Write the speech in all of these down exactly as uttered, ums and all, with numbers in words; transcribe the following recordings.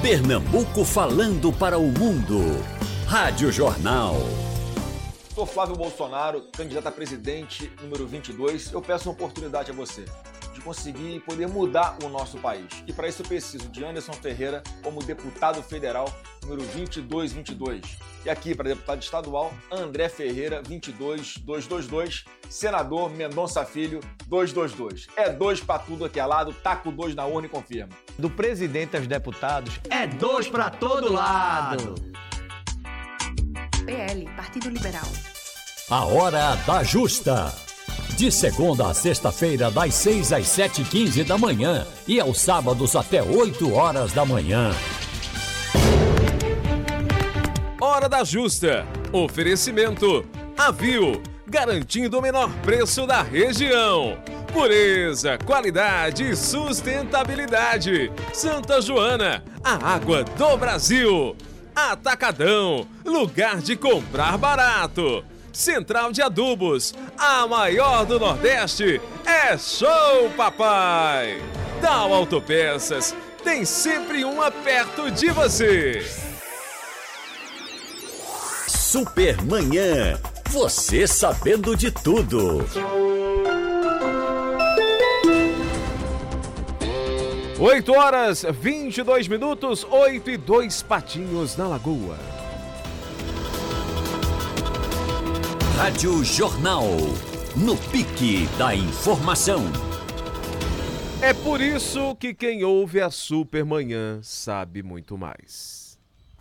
Pernambuco falando para o mundo. Rádio Jornal. Sou Flávio Bolsonaro, candidato a presidente número vinte e dois. Eu peço uma oportunidade a você de conseguir poder mudar o nosso país. E para isso eu preciso de Anderson Ferreira como deputado federal número vinte e dois vinte e dois. E aqui para deputado estadual, André Ferreira vinte e dois dois dois dois, senador Mendonça Filho dois dois dois. É dois para tudo aqui ao lado, taca o dois na urna e confirma. Do presidente aos deputados, é dois para todo lado. P L, Partido Liberal. A Hora da Justa. De segunda a sexta-feira, das seis às sete e quinze da manhã e aos sábados até oito horas da manhã. Hora da Justa. Oferecimento. Avil, garantindo o menor preço da região. Pureza, qualidade e sustentabilidade. Santa Joana, a água do Brasil. Atacadão, lugar de comprar barato. Central de Adubos, a maior do Nordeste, é Show Papai. Tal Autopeças, tem sempre uma perto de você. Supermanhã, você sabendo de tudo. oito horas, vinte e dois minutos, oito e dois patinhos na Lagoa. Rádio Jornal, no pique da informação. É por isso que quem ouve a Supermanhã sabe muito mais.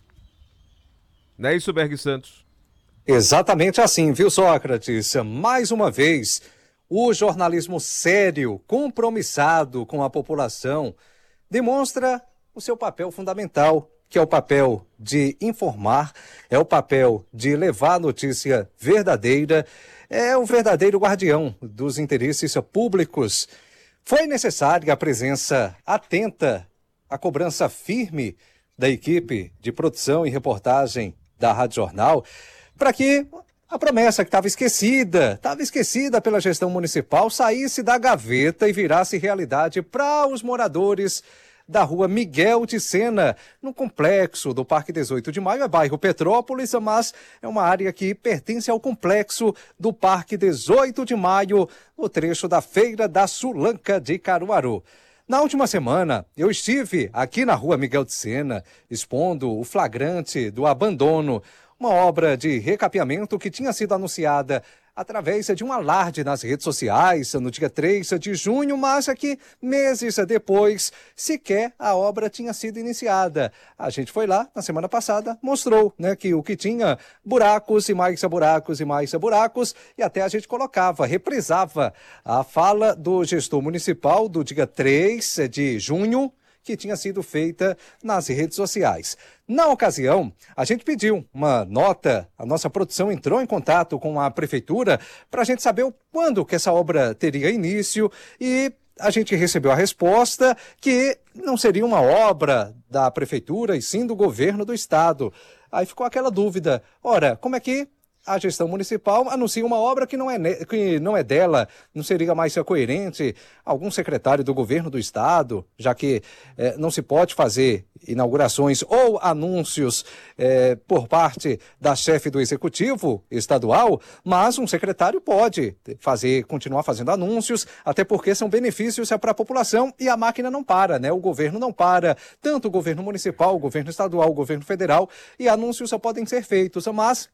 Não é isso, Berg Santos? Exatamente assim, viu, Sócrates? Mais uma vez, o jornalismo sério, compromissado com a população, demonstra o seu papel fundamental, que é o papel de informar, é o papel de levar a notícia verdadeira, é o verdadeiro guardião dos interesses públicos. Foi necessária a presença atenta, a cobrança firme da equipe de produção e reportagem da Rádio Jornal, para que a promessa que estava esquecida, estava esquecida pela gestão municipal, saísse da gaveta e virasse realidade para os moradores da rua Miguel de Sena, no complexo do Parque dezoito de maio, é bairro Petrópolis, mas é uma área que pertence ao complexo do Parque dezoito de maio, no trecho da Feira da Sulanca de Caruaru. Na última semana, eu estive aqui na rua Miguel de Sena, expondo o flagrante do abandono, uma obra de recapeamento que tinha sido anunciada através de um alarde nas redes sociais no dia três de junho, mas que meses depois sequer a obra tinha sido iniciada. A gente foi lá na semana passada, mostrou, né, que o que tinha buracos e mais buracos e mais buracos, e até a gente colocava, reprisava a fala do gestor municipal do dia três de junho, que tinha sido feita nas redes sociais. Na ocasião, a gente pediu uma nota, a nossa produção entrou em contato com a prefeitura para a gente saber o, quando que essa obra teria início, e a gente recebeu a resposta que não seria uma obra da prefeitura e sim do governo do estado. Aí ficou aquela dúvida, ora, como é que a gestão municipal anuncia uma obra que não é, que não é dela? Não seria mais coerente algum secretário do governo do estado, já que eh, não se pode fazer inaugurações ou anúncios eh, por parte da chefe do executivo estadual, mas um secretário pode fazer, continuar fazendo anúncios, até porque são benefícios para a população e a máquina não para, né? O governo não para, tanto o governo municipal, o governo estadual, o governo federal, e anúncios só podem ser feitos, mas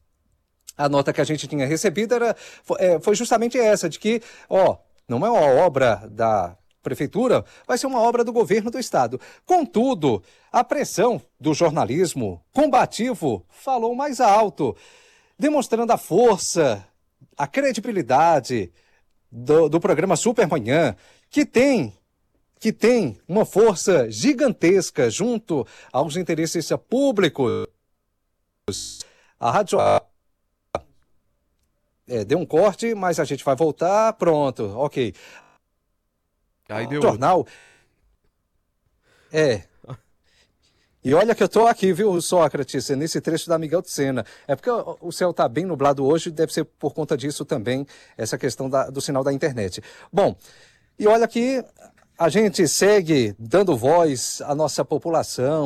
a nota que a gente tinha recebido era, foi justamente essa, de que, ó, não é uma obra da prefeitura, vai ser uma obra do governo do estado. Contudo, a pressão do jornalismo combativo falou mais alto, demonstrando a força, a credibilidade do, do programa Supermanhã, que tem, que tem uma força gigantesca junto aos interesses públicos. A Rádio É, deu um corte, mas a gente vai voltar. Pronto, ok. Aí deu. Jornal. É. E olha que eu tô aqui, viu, Sócrates, nesse trecho da Miguel de Sena. É porque o céu tá bem nublado hoje, deve ser por conta disso também, essa questão da, do sinal da internet. Bom, e olha que a gente segue dando voz à nossa população.